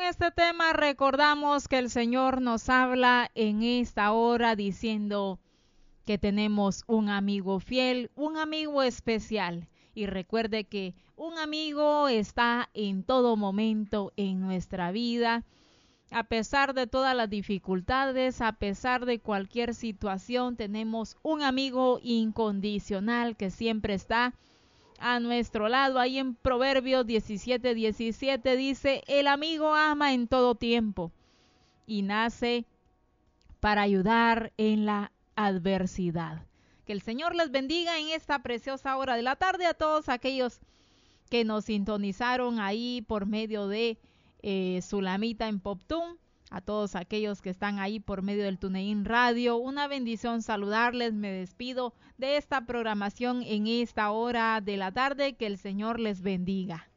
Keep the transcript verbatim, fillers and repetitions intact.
este tema recordamos que el Señor nos habla en esta hora diciendo que tenemos un amigo fiel, un amigo especial. Y recuerde que un amigo está en todo momento en nuestra vida. A pesar de todas las dificultades, a pesar de cualquier situación, tenemos un amigo incondicional que siempre está a nuestro lado. Ahí en Proverbios diecisiete diecisiete dice: el amigo ama en todo tiempo y nace para ayudar en la adversidad. Que el Señor les bendiga en esta preciosa hora de la tarde a todos aquellos que nos sintonizaron ahí por medio de eh, Sulamita en Poptún, a todos aquellos que están ahí por medio del TuneIn Radio. Una bendición saludarles. Me despido de esta programación en esta hora de la tarde. Que el Señor les bendiga.